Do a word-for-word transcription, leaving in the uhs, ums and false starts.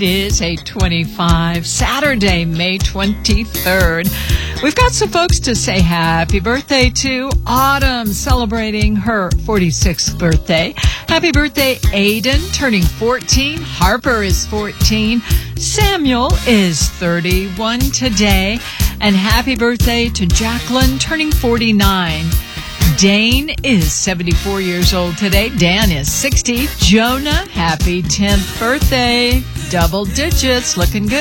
Is eight twenty-five, Saturday, May twenty-third. We've got some folks to say happy birthday to. Autumn celebrating her forty-sixth birthday. Happy birthday, Aiden, turning fourteen. Harper is fourteen. Samuel is thirty-one today. And happy birthday to Jacqueline, turning forty-nine. Dane is seventy-four years old today. Dan is sixty. Jonah, happy tenth birthday. Double digits, looking good.